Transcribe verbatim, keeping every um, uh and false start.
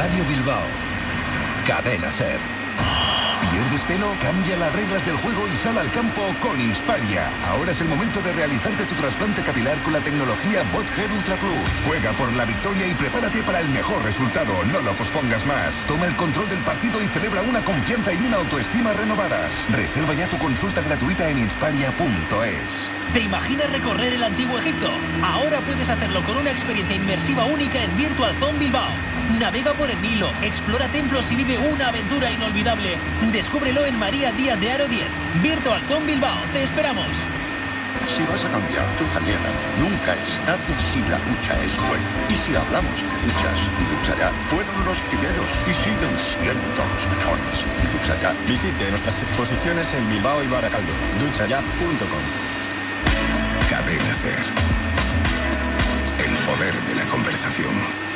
Radio Bilbao. Cadena SER. ¿Pierdes pelo? Cambia las reglas del juego y sal al campo con Insparia. Ahora es el momento de realizarte tu trasplante capilar con la tecnología BotHair Ultra Plus. Juega por la victoria y prepárate para el mejor resultado. No lo pospongas más. Toma el control del partido y celebra una confianza y una autoestima renovadas. Reserva ya tu consulta gratuita en insparia punto es. ¿Te imaginas recorrer el antiguo Egipto? Ahora puedes hacerlo con una experiencia inmersiva única en Virtual Zone Bilbao. Navega por el Nilo, explora templos y vive una aventura inolvidable. Descúbrelo en María Díaz de Haro diez. Virtual Zone Bilbao, te esperamos. Si vas a cambiar tu mañana, nunca es tarde si la ducha es buena. Y si hablamos de duchas, Ducha Ya fueron los primeros y siguen siendo los mejores. Ducha Ya. Visite nuestras exposiciones en Bilbao y Baracaldo. ducha ya punto com. Cadena SER. El poder de la conversación.